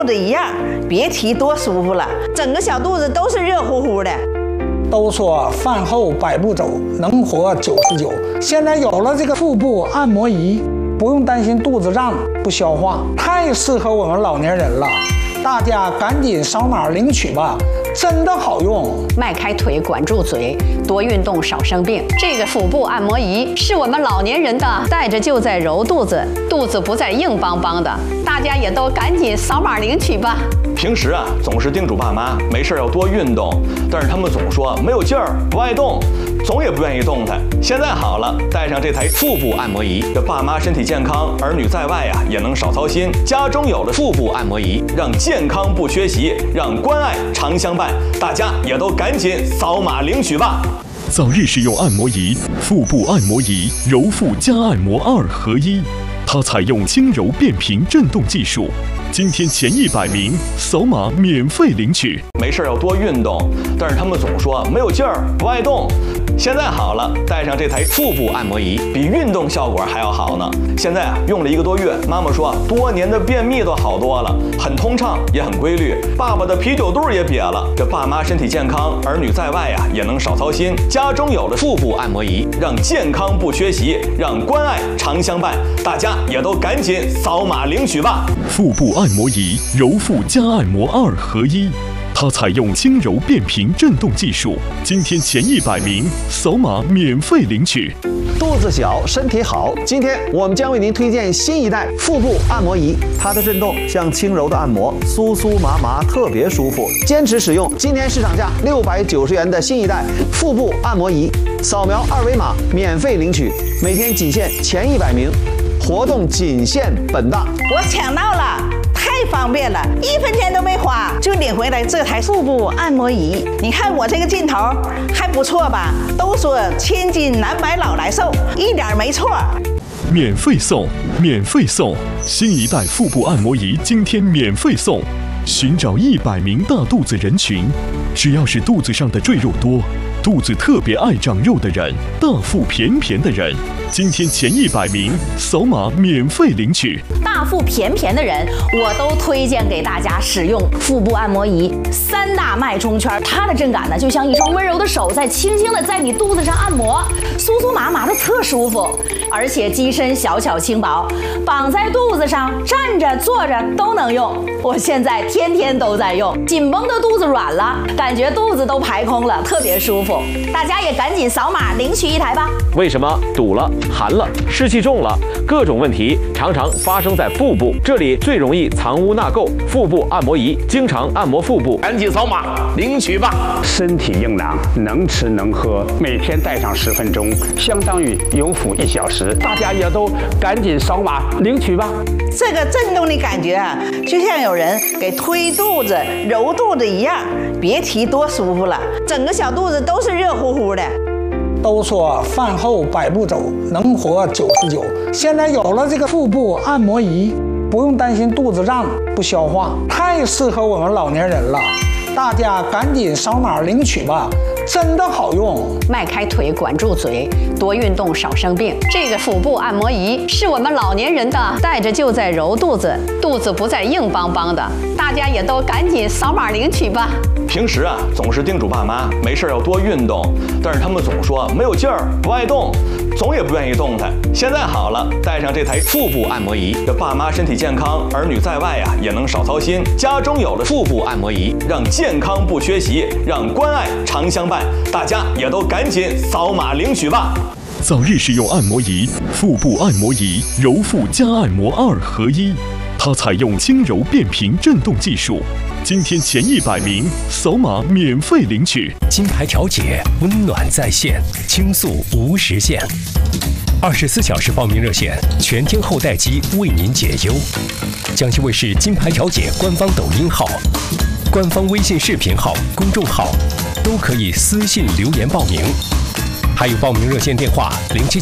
的一样，别提多舒服了，整个小肚子都是热乎乎的。 都说饭后100步走，能活99。现在有了这个腹部按摩仪，不用担心肚子胀不消化，太适合我们老年人了。大家赶紧扫码领取吧，真的好用。 迈开腿，管住嘴，多运动，少生病。这个腹部按摩仪是我们老年人的，戴着就在揉肚子，肚子不再硬邦邦的。大家也都赶紧扫码领取吧。 平时啊，总是叮嘱爸妈没事要多运动，但是他们总说没有劲儿，不爱动，总也不愿意动弹。现在好了，带上这台腹部按摩仪，这爸妈身体健康，儿女在外啊也能少操心。家中有了腹部按摩仪，让健康不缺席，让关爱常相伴。大家也都赶紧扫码领取吧。 早日使用按摩仪，腹部按摩仪揉腹加按摩2合1，它采用轻柔变频震动技术。今天前100名扫码免费领取。 没事要多运动，但是他们总说没有劲儿，不爱动。现在好了，带上这台腹部按摩仪，比运动效果还要好呢。现在啊，用了1个多月，妈妈说多年的便秘都好多了，很通畅，也很规律。爸爸的啤酒肚也瘪了。这爸妈身体健康，儿女在外啊也能少操心。家中有了腹部按摩仪，让健康不缺席，让关爱常相伴。大家也都赶紧扫码领取吧。 腹部按摩仪揉腹加按摩2合1。它采用轻柔变频震动技术，今天前100名扫码免费领取。 肚子小，身体好。今天我们将为您推荐新一代腹部按摩仪，它的震动像轻柔的按摩，酥酥麻麻，特别舒服。坚持使用，今天市场价690元的新一代腹部按摩仪，扫描2维码免费领取，每天仅限前100名，活动仅限本档。 我抢到了，太方便了，1分钱都没花就领回来这台腹部按摩仪。你看我这个劲头还不错吧？都说千金难买老来瘦，一点没错。 免费送，免费送！新一代腹部按摩仪今天免费送。寻找100名大肚子人群，只要是肚子上的赘肉多，肚子特别爱长肉的人，大腹便便的人，今天前100名扫码免费领取。 大腹便便的人，我都推荐给大家使用腹部按摩仪。3大脉冲圈，它的震感呢，就像一双温柔的手在轻轻的在你肚子上按摩，酥酥麻麻的特舒服。而且机身小巧轻薄，绑在肚子上，站着坐着都能用。我现在天天都在用，紧绷的肚子软了，感觉肚子都排空了，特别舒服。大家也赶紧扫码领取一台吧。 为什么堵了、寒了、湿气重了，各种问题常常发生在腹部，这里最容易藏污纳垢。腹部按摩仪经常按摩腹部， 赶紧扫码领取吧。 身体硬朗，能吃能喝，每天戴上10分钟，相当于有腹1小时。大家也都赶紧扫码领取吧。 这个震动的感觉啊，就像有人给推肚子、揉肚子一样，别提多舒服了，整个小肚子都是热乎乎的。 都说饭后100步走，能活99。现在有了这个腹部按摩仪，不用担心肚子胀不消化，太适合我们老年人了。大家赶紧扫码领取吧，真的好用。 迈开腿，管住嘴，多运动，少生病。这个腹部按摩仪是我们老年人的，戴着就在揉肚子，肚子不再硬邦邦的。大家也都赶紧扫码领取吧。 平时啊，总是叮嘱爸妈没事要多运动，但是他们总说没有劲儿，不爱动，总也不愿意动弹。现在好了，带上这台腹部按摩仪，这爸妈身体健康，儿女在外啊也能少操心。家中有了腹部按摩仪，让健康不缺席，让关爱常相伴。大家也都赶紧扫码领取吧。 早日使用按摩仪，腹部按摩仪揉腹加按摩2合1，它采用轻柔变频震动技术。今天前100名扫码免费领取。 金牌调解，温暖在线，倾诉无时限。24小时报名热线，全天候待机为您解忧。江西卫视金牌调解官方抖音号、官方微信视频号、公众号都可以私信留言报名。还有报名热线电话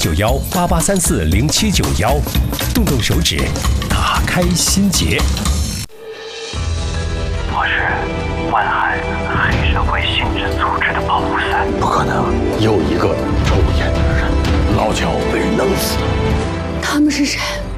079188340791，动动手指，打开心结。 我是万汉黑社会性质组织的保护伞。 不可能，又一个抽烟的人，老乔被人弄死了。 他们是谁？